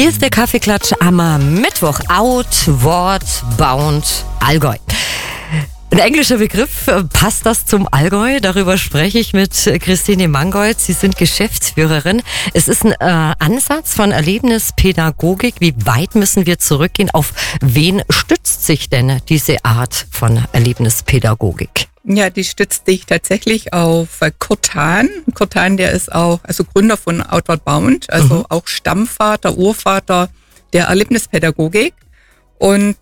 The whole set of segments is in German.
Hier ist der Kaffeeklatsch am Mittwoch. Outward Bound Allgäu. Ein englischer Begriff, passt das zum Allgäu? Darüber spreche ich mit Christine Mangold. Sie sind Geschäftsführerin. Es ist ein Ansatz von Erlebnispädagogik. Wie weit müssen wir zurückgehen? Auf wen stützt sich denn diese Art von Erlebnispädagogik? Ja, die stützt sich tatsächlich auf Kurt Hahn. Kurt Hahn, der ist auch Gründer von Outward Bound, also auch Stammvater, Urvater der Erlebnispädagogik. Und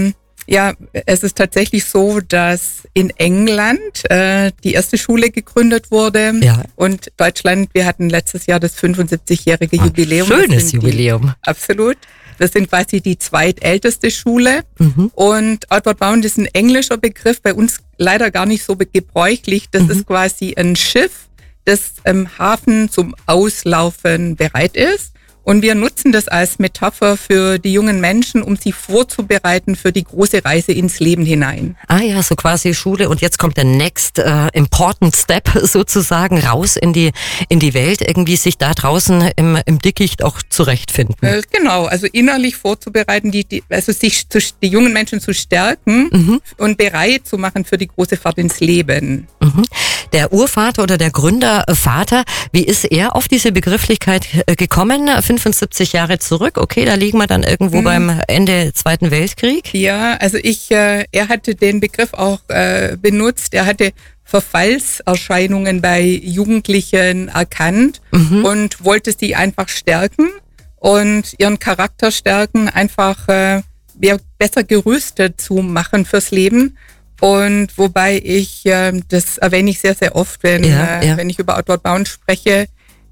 es ist tatsächlich so, dass in England die erste Schule gegründet wurde. Ja. Und Deutschland, wir hatten letztes Jahr das 75-jährige Jubiläum. Schönes Jubiläum. Absolut. Das sind quasi die zweitälteste Schule. Und Outward Bound ist ein englischer Begriff, bei uns leider gar nicht so gebräuchlich. Das ist quasi ein Schiff, das im Hafen zum Auslaufen bereit ist. Und wir nutzen das als Metapher für die jungen Menschen, um sie vorzubereiten für die große Reise ins Leben hinein. Ah ja, so quasi Schule. Und jetzt kommt der next important step sozusagen raus in die Welt, irgendwie sich da draußen im Dickicht auch zurechtfinden. Genau, also innerlich vorzubereiten, die jungen Menschen zu stärken und bereit zu machen für die große Fahrt ins Leben. Der Urvater oder der Gründervater, wie ist er auf diese Begrifflichkeit gekommen? 75 Jahre zurück, okay, da liegen wir dann irgendwo beim Ende Zweiten Weltkrieg. Ja, also er hatte den Begriff auch benutzt, er hatte Verfallserscheinungen bei Jugendlichen erkannt und wollte sie einfach stärken und ihren Charakter stärken, einfach besser gerüstet zu machen fürs Leben. Und wobei das erwähne ich sehr, sehr oft, wenn ich über Outward Bound spreche,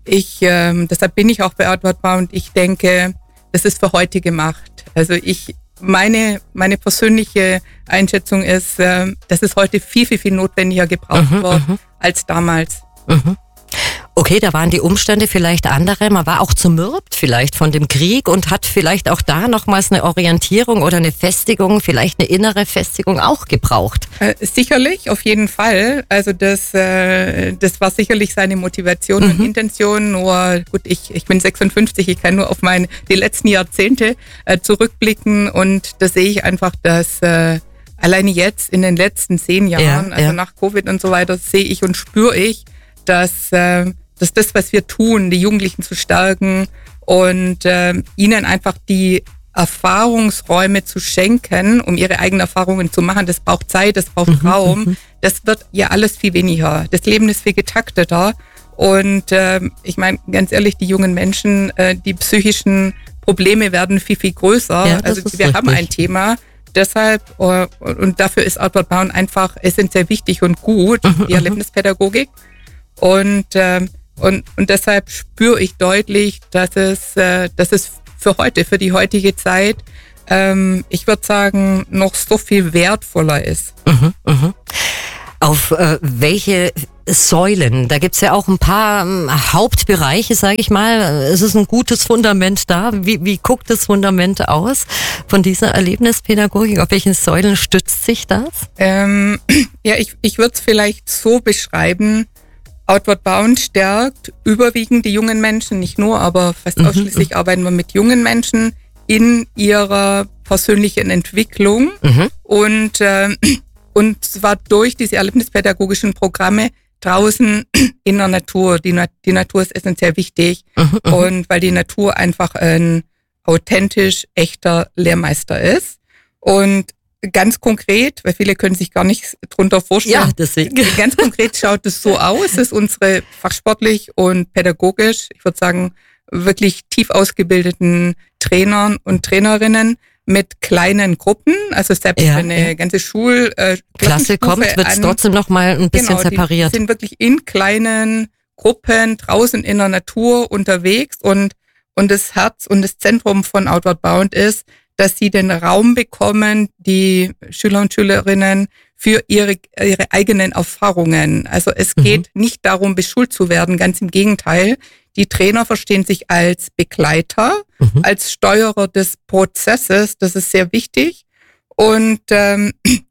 deshalb bin ich auch bei Outward Bound, ich denke, das ist für heute gemacht. Also meine persönliche Einschätzung ist, dass es heute viel, viel, viel notwendiger gebraucht wird als damals. Okay, da waren die Umstände vielleicht andere. Man war auch zermürbt vielleicht von dem Krieg und hat vielleicht auch da nochmals eine Orientierung oder eine Festigung, vielleicht eine innere Festigung auch gebraucht. Sicherlich, auf jeden Fall. Also das war sicherlich seine Motivation und Intention. Nur gut, ich bin 56, ich kann nur auf die letzten Jahrzehnte zurückblicken und da sehe ich einfach, dass alleine jetzt in den letzten 10 Jahren, nach Covid und so weiter, sehe ich und spüre ich, dass das, was wir tun, die Jugendlichen zu stärken und ihnen einfach die Erfahrungsräume zu schenken, um ihre eigenen Erfahrungen zu machen, das braucht Zeit, das braucht Raum, das wird ja alles viel weniger. Das Leben ist viel getakteter und ich meine, ganz ehrlich, die jungen Menschen, die psychischen Probleme werden viel, viel größer. Ja, also wir haben ein Thema. Deshalb, und dafür ist Outward Bound einfach essentiell wichtig und gut, die Erlebnispädagogik. Und deshalb spüre ich deutlich, dass es für die heutige Zeit, ich würde sagen, noch so viel wertvoller ist. Auf welche Säulen? Da gibt's ja auch ein paar Hauptbereiche, sage ich mal. Es ist ein gutes Fundament da. Wie guckt das Fundament aus von dieser Erlebnispädagogik? Auf welchen Säulen stützt sich das? Ich würde es vielleicht so beschreiben. Outward Bound stärkt überwiegend die jungen Menschen, nicht nur, aber fast ausschließlich arbeiten wir mit jungen Menschen in ihrer persönlichen Entwicklung und zwar durch diese erlebnispädagogischen Programme draußen in der Natur. Die Natur ist essentiell wichtig und weil die Natur einfach ein authentisch echter Lehrmeister ist und ganz konkret, weil viele können sich gar nichts drunter vorstellen. Ja, deswegen. Ganz konkret schaut es so aus, dass unsere fachsportlich und pädagogisch, ich würde sagen, wirklich tief ausgebildeten Trainern und Trainerinnen mit kleinen Gruppen, also selbst wenn eine ganze Klasse kommt, wird es trotzdem noch mal ein bisschen separiert. Die sind wirklich in kleinen Gruppen draußen in der Natur unterwegs und das Herz und das Zentrum von Outward Bound ist, dass sie den Raum bekommen, die Schüler und Schülerinnen, für ihre eigenen Erfahrungen. Also es geht nicht darum, beschult zu werden, ganz im Gegenteil. Die Trainer verstehen sich als Begleiter, als Steuerer des Prozesses, das ist sehr wichtig. Und dann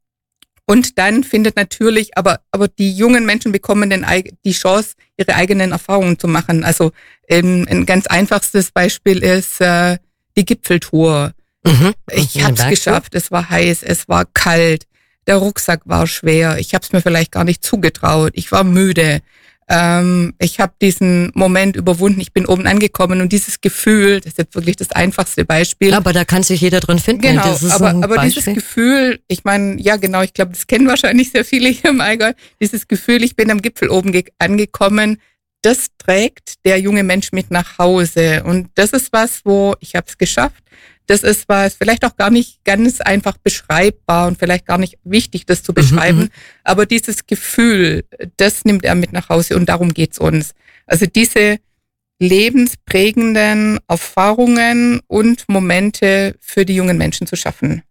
findet natürlich, aber die jungen Menschen bekommen die Chance, ihre eigenen Erfahrungen zu machen. Also ein ganz einfachstes Beispiel ist, die Gipfeltour. Ich habe es geschafft, es war heiß, es war kalt, der Rucksack war schwer, ich habe es mir vielleicht gar nicht zugetraut, ich war müde. Ich habe diesen Moment überwunden, ich bin oben angekommen und dieses Gefühl, das ist jetzt wirklich das einfachste Beispiel. Aber da kann sich jeder drin finden. Genau, aber dieses Gefühl, ich meine, ja genau, ich glaube, das kennen wahrscheinlich sehr viele hier im Allgäu, dieses Gefühl, ich bin am Gipfel oben angekommen, das trägt der junge Mensch mit nach Hause und das ist was, wo ich habe es geschafft. Das ist was, vielleicht auch gar nicht ganz einfach beschreibbar und vielleicht gar nicht wichtig, das zu beschreiben. Aber dieses Gefühl, das nimmt er mit nach Hause und darum geht's uns. Also diese lebensprägenden Erfahrungen und Momente für die jungen Menschen zu schaffen.